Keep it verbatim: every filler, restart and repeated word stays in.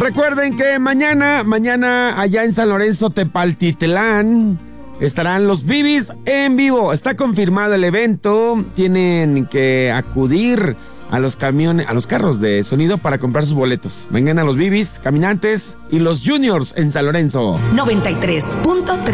Recuerden que mañana, mañana allá en San Lorenzo Tepaltitlán estarán los Bibis en vivo. Está confirmado el evento. Tienen que acudir a los camiones, a los carros de sonido para comprar sus boletos. Vengan a los Bibis, Caminantes y los Juniors en San Lorenzo. noventa y tres punto tres